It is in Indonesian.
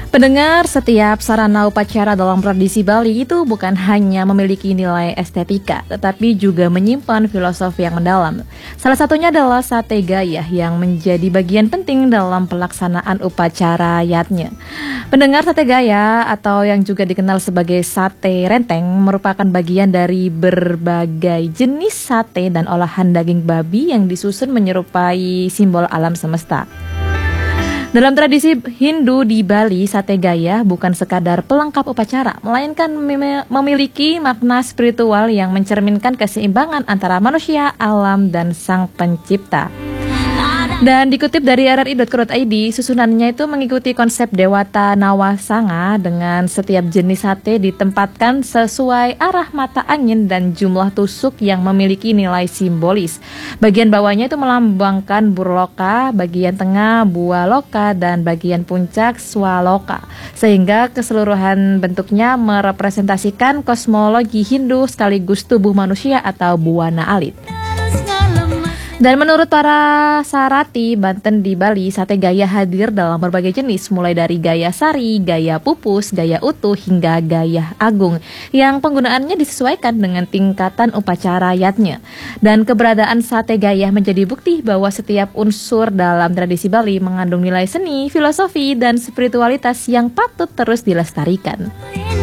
Pendengar, setiap sarana upacara dalam tradisi Bali itu bukan hanya memiliki nilai estetika, tetapi juga menyimpan filosofi yang mendalam. Salah satunya adalah sate gayah yang menjadi bagian penting dalam pelaksanaan upacara yatnya. Pendengar, sate gayah atau yang juga dikenal sebagai sate renteng merupakan bagian dari berbagai jenis sate dan olahan daging babi yang disusun menyerupai simbol alam semesta. Dalam tradisi Hindu di Bali, sate gayah bukan sekadar pelengkap upacara, melainkan memiliki makna spiritual yang mencerminkan keseimbangan antara manusia, alam, dan sang pencipta. Dan dikutip dari rri.co.id, susunannya itu mengikuti konsep Dewata Nawasanga dengan setiap jenis sate ditempatkan sesuai arah mata angin dan jumlah tusuk yang memiliki nilai simbolis. Bagian bawahnya itu melambangkan burloka, bagian tengah buah loka, dan bagian puncak swaloka. Sehingga keseluruhan bentuknya merepresentasikan kosmologi Hindu sekaligus tubuh manusia atau buana alit. Dan menurut para sarati Banten di Bali, sate gayah hadir dalam berbagai jenis, mulai dari gayah sari, gayah pupus, gayah utuh, hingga gayah agung, yang penggunaannya disesuaikan dengan tingkatan upacara yatnya. Dan keberadaan sate gayah menjadi bukti bahwa setiap unsur dalam tradisi Bali mengandung nilai seni, filosofi, dan spiritualitas yang patut terus dilestarikan.